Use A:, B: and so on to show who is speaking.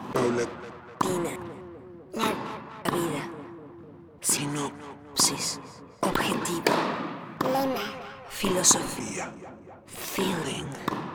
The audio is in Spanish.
A: Paulatina. La vida. Sinopsis. Objetivo.
B: Lema.
A: Filosofía. Feeling.